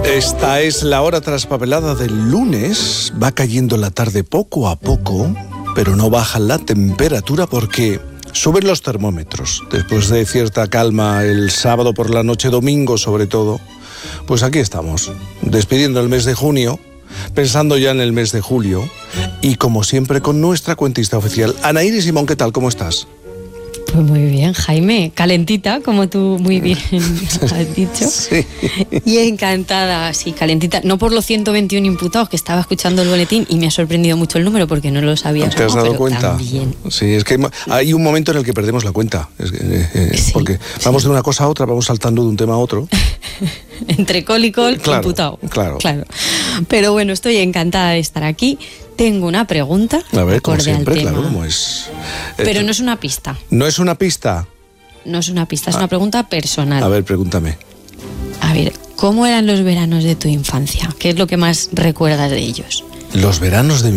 Esta es la hora traspapelada del lunes. Va cayendo la tarde poco a poco, pero no baja la temperatura porque suben los termómetros. Después de cierta calma el sábado por la noche, domingo sobre todo, pues aquí estamos, despidiendo el mes de junio, pensando ya en el mes de julio y como siempre con nuestra cuentista oficial. Anaíri Simón, ¿qué tal? ¿Cómo estás? Pues muy bien, Jaime, calentita, como tú muy bien has dicho. Sí. Y encantada, sí, calentita. No por los 121 imputados, que estaba escuchando el boletín y me ha sorprendido mucho el número porque no lo sabía. ¿Te has dado cuenta? También. Sí, es que hay un momento en el que perdemos la cuenta. Sí, porque vamos de una cosa a otra, vamos saltando de un tema a otro. Entre col y col, Claro, imputado. claro. Pero bueno, estoy encantada de estar aquí. Tengo una pregunta. A ver, como acorde al siempre, tema. claro, como es. Pero no es una pista. ¿No es una pista? No es una pista, es una pregunta personal. A ver, pregúntame. A ver, ¿cómo eran los veranos de tu infancia? ¿Qué es lo que más recuerdas de ellos? Los veranos de